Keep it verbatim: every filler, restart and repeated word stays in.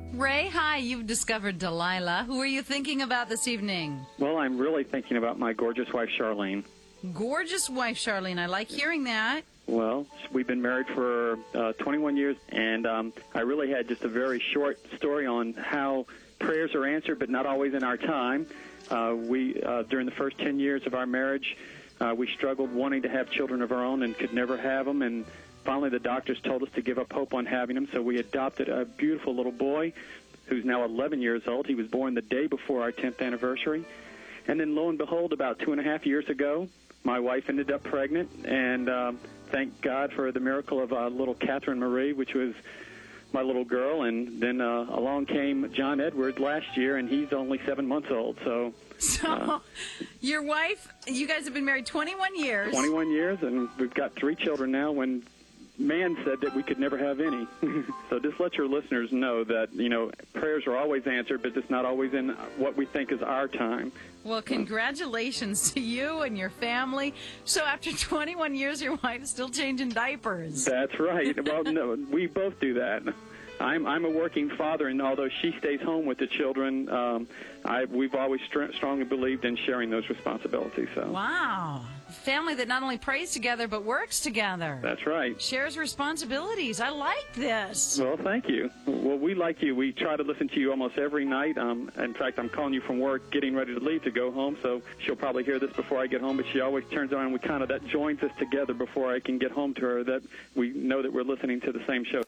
Ray, hi, you've discovered Delilah. Who are you thinking about this evening? Well, I'm really thinking about my gorgeous wife, Charlene. Gorgeous wife, Charlene. I like hearing that. Well, we've been married for uh, twenty-one years, and um, I really had just a very short story on how prayers are answered, but not always in our time. Uh, we, uh, during the first ten years of our marriage, uh, we struggled wanting to have children of our own and could never have them, and finally the doctors told us to give up hope on having them, so we adopted a beautiful little boy who's now eleven years old. He was born the day before our tenth anniversary. And then, lo and behold, about two and a half years ago, my wife ended up pregnant, and um, thank God for the miracle of uh, little Catherine Marie, which was my little girl. And then uh, along came John Edward last year, and he's only seven months old. So, So, uh, your wife, you guys have been married twenty-one years. twenty-one years, and we've got three children now when man said that we could never have any. So just let your listeners know that, you know, prayers are always answered, but it's not always in what we think is our time. Well, congratulations to you and your family. So after twenty-one years, your wife's still changing diapers. That's right. Well, no, we both do that. I'm I'm a working father, and although she stays home with the children, um, I we've always str- strongly believed in sharing those responsibilities. So. Wow. Family that not only prays together, but works together. That's right. Shares responsibilities. I like this. Well, thank you. Well, we like you. We try to listen to you almost every night. Um, in fact, I'm calling you from work, getting ready to leave to go home, so she'll probably hear this before I get home, but she always turns on, and we kind of, that joins us together before I can get home to her, that we know that we're listening to the same show.